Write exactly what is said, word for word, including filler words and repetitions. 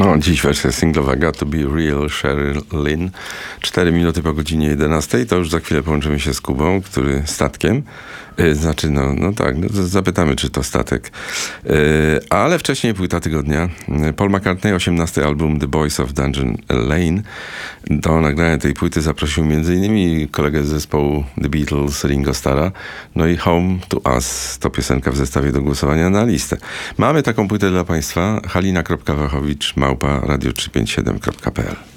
No, dziś wersja singlowa Got to be Real, Sheryl Lynn. Cztery minuty po godzinie jedenastej. To już za chwilę połączymy się z Kubą, który statkiem. Yy, znaczy, no, no tak, no, zapytamy, czy to statek. Yy, ale wcześniej płyta tygodnia. Paul McCartney, osiemnasty album The Boys of Dungeon Lane. Do nagrania tej płyty zaprosił m.in. kolegę z zespołu The Beatles, Ringo Starra. No i Home to Us, to piosenka w zestawie do głosowania na listę. Mamy taką płytę dla Państwa. halina kropka wachowicz małpa radio trzysta pięćdziesiąt siedem kropka p l